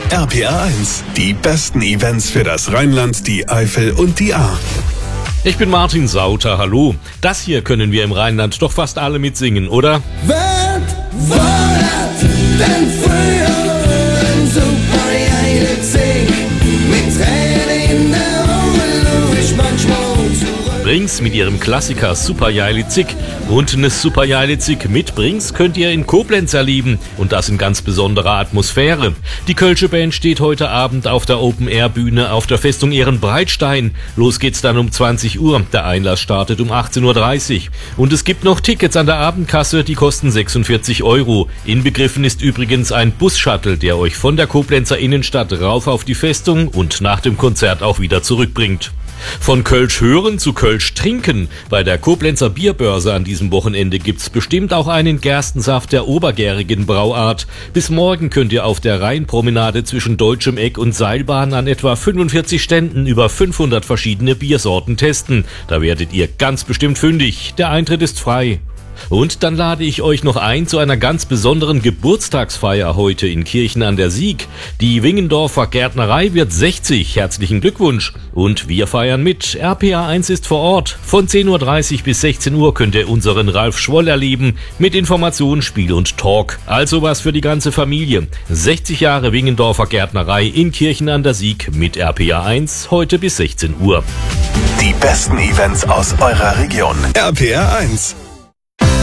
RPR 1, die besten Events für das Rheinland, die Eifel und die Ahr. Ich bin Martin Sauter, hallo. Das hier können wir im Rheinland doch fast alle mitsingen, oder? Wat war das denn früher? Ein super Heiligsieg mit Tränen in der Augen, nur ich manchmal zurück. Brings mit ihrem Klassiker Super Jailitzig und eine Super Jailitzig mit Brings könnt ihr in Koblenz erleben und das in ganz besonderer Atmosphäre. Die Kölsche Band steht heute Abend auf der Open-Air-Bühne auf der Festung Ehrenbreitstein. Los geht's dann um 20 Uhr. Der Einlass startet um 18.30 Uhr. Und es gibt noch Tickets an der Abendkasse, die kosten 46 €. Inbegriffen ist übrigens ein Bus-Shuttle, der euch von der Koblenzer Innenstadt rauf auf die Festung und nach dem Konzert auch wieder zurückbringt. Von Kölsch hören zu Kölsch trinken. Bei der Koblenzer Bierbörse an diesem Wochenende gibt's bestimmt auch einen Gerstensaft der obergärigen Brauart. Bis morgen könnt ihr auf der Rheinpromenade zwischen Deutschem Eck und Seilbahn an etwa 45 Ständen über 500 verschiedene Biersorten testen. Da werdet ihr ganz bestimmt fündig. Der Eintritt ist frei. Und dann lade ich euch noch ein zu einer ganz besonderen Geburtstagsfeier heute in Kirchen an der Sieg. Die Wingendorfer Gärtnerei wird 60. Herzlichen Glückwunsch. Und wir feiern mit. RPR 1 ist vor Ort. Von 10.30 Uhr bis 16 Uhr könnt ihr unseren Ralf Schwoll erleben mit Information, Spiel und Talk. Also was für die ganze Familie. 60 Jahre Wingendorfer Gärtnerei in Kirchen an der Sieg mit RPR 1 heute bis 16 Uhr. Die besten Events aus eurer Region. RPR 1.